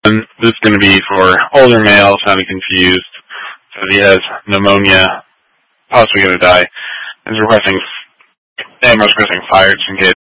this is going to be for older male, sounding confused. Says he has pneumonia, possibly going to die. Is requesting, and requesting fire just in case.